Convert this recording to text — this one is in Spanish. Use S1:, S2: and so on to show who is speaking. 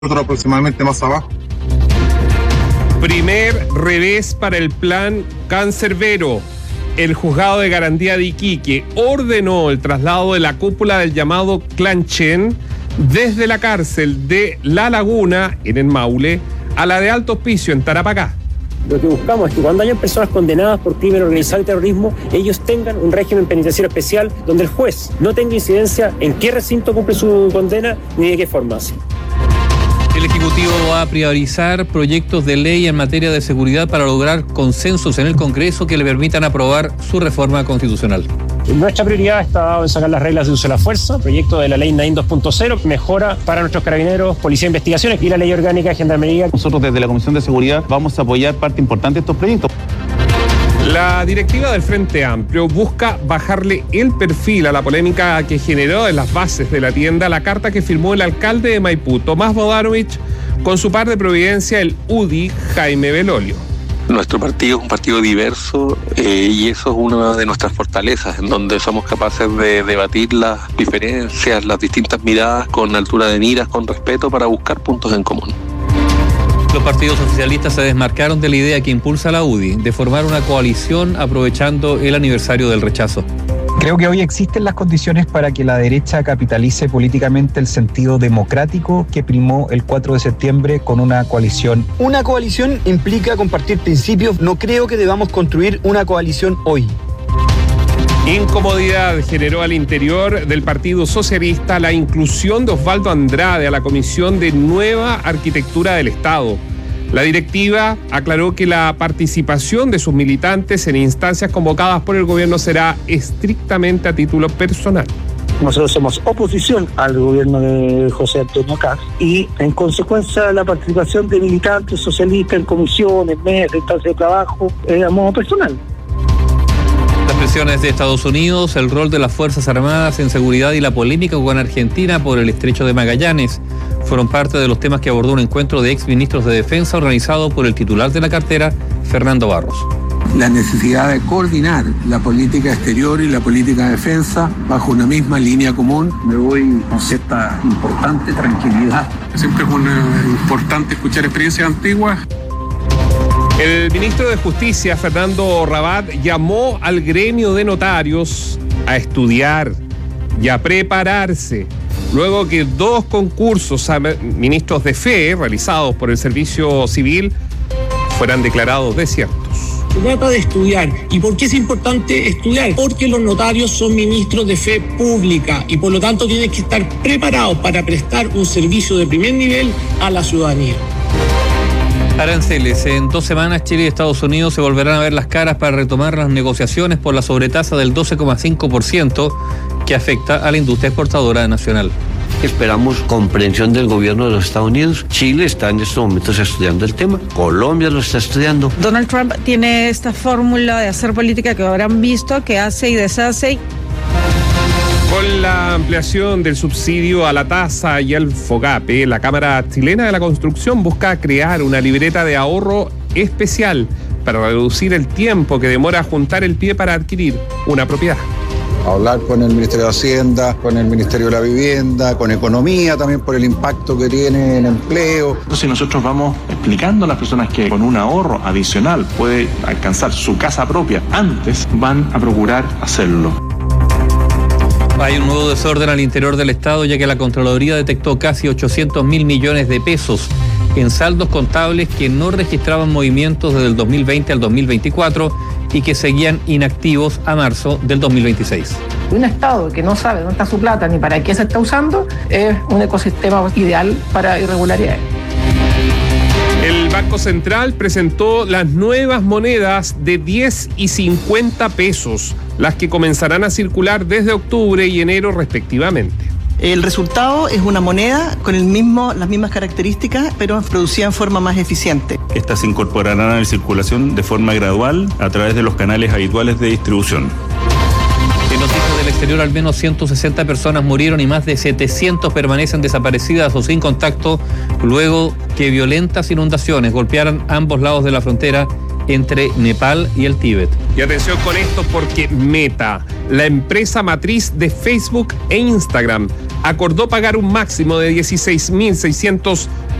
S1: aproximadamente más abajo.
S2: Primer revés para el plan Cancerbero. El juzgado de garantía de Iquique ordenó el traslado de la cúpula del llamado Clan Chen desde la cárcel de La Laguna, en el Maule, a la de Alto Hospicio, en Tarapacá.
S3: Lo que buscamos es que cuando hayan personas condenadas por crimen organizado y terrorismo, ellos tengan un régimen penitenciario especial donde el juez no tenga incidencia en qué recinto cumple su condena ni de qué forma.
S4: El Ejecutivo va a priorizar proyectos de ley en materia de seguridad para lograr consensos en el Congreso que le permitan aprobar su reforma constitucional.
S3: Nuestra prioridad está en sacar las reglas de uso de la fuerza, proyecto de la ley Naín 2.0, mejora para nuestros carabineros, policía de investigaciones y la ley orgánica de gendarmería.
S5: Nosotros desde la Comisión de Seguridad vamos a apoyar parte importante de estos proyectos.
S2: La directiva del Frente Amplio busca bajarle el perfil a la polémica que generó en las bases de la tienda la carta que firmó el alcalde de Maipú, Tomás Bodanovich, con su par de Providencia, el UDI, Jaime Belolio.
S6: Nuestro partido es un partido diverso y eso es una de nuestras fortalezas, en donde somos capaces de debatir las diferencias, las distintas miradas con altura de miras, con respeto, para buscar puntos en común.
S4: Los partidos oficialistas se desmarcaron de la idea que impulsa la UDI de formar una coalición aprovechando el aniversario del rechazo.
S7: Creo que hoy existen las condiciones para que la derecha capitalice políticamente el sentido democrático que primó el 4 de septiembre con una coalición.
S8: Una coalición implica compartir principios. No creo que debamos construir una coalición hoy.
S2: Incomodidad generó al interior del Partido Socialista la inclusión de Osvaldo Andrade a la Comisión de Nueva Arquitectura del Estado. La directiva aclaró que la participación de sus militantes en instancias convocadas por el gobierno será estrictamente a título personal.
S9: Nosotros somos oposición al gobierno de José Antonio Kast y, en consecuencia, la participación de militantes socialistas en comisiones, mesas, instancias de trabajo, a modo personal.
S4: Las presiones de Estados Unidos, el rol de las Fuerzas Armadas en seguridad y la polémica con Argentina por el Estrecho de Magallanes fueron parte de los temas que abordó un encuentro de exministros de Defensa organizado por el titular de la cartera, Fernando Barros.
S10: La necesidad de coordinar la política exterior y la política de defensa bajo una misma línea común. Me voy con cierta importante tranquilidad.
S1: Siempre es importante escuchar experiencias antiguas.
S2: El ministro de Justicia, Fernando Rabat, llamó al gremio de notarios a estudiar y a prepararse, luego que 2 concursos a ministros de fe realizados por el Servicio Civil fueran declarados desiertos.
S11: Se trata de estudiar. ¿Y por qué es importante estudiar? Porque los notarios son ministros de fe pública y por lo tanto tienen que estar preparados para prestar un servicio de primer nivel a la ciudadanía.
S4: Aranceles. En 2 semanas Chile y Estados Unidos se volverán a ver las caras para retomar las negociaciones por la sobretasa del 12,5% que afecta a la industria exportadora nacional.
S12: Esperamos comprensión del gobierno de los Estados Unidos. Chile está en estos momentos estudiando el tema. Colombia lo está estudiando.
S13: Donald Trump tiene esta fórmula de hacer política que habrán visto, que hace y deshace.
S2: Con la ampliación del subsidio a la tasa y al FOGAPE, la Cámara Chilena de la Construcción busca crear una libreta de ahorro especial para reducir el tiempo que demora juntar el pie para adquirir una propiedad.
S1: Hablar con el Ministerio de Hacienda, con el Ministerio de la Vivienda, con Economía también por el impacto que tiene en empleo.
S5: Entonces nosotros vamos explicando a las personas que con un ahorro adicional puede alcanzar su casa propia, antes van a procurar hacerlo.
S4: Hay un nuevo desorden al interior del Estado, ya que la Contraloría detectó casi 800.000 millones de pesos en saldos contables que no registraban movimientos desde el 2020 al 2024 y que seguían inactivos a marzo del 2026.
S14: Un Estado que no sabe dónde está su plata ni para qué se está usando es un ecosistema ideal para irregularidades.
S2: El Banco Central presentó las nuevas monedas de 10 y 50 pesos, las que comenzarán a circular desde octubre y enero respectivamente.
S15: El resultado es una moneda con las mismas características, pero producida en forma más eficiente.
S5: Estas se incorporarán a la circulación de forma gradual a través de los canales habituales de distribución.
S4: En noticias del exterior, al menos 160 personas murieron y más de 700 permanecen desaparecidas o sin contacto luego que violentas inundaciones golpearan ambos lados de la frontera entre Nepal y el Tíbet.
S2: Y atención con esto porque Meta, la empresa matriz de Facebook e Instagram, acordó pagar un máximo de $16.600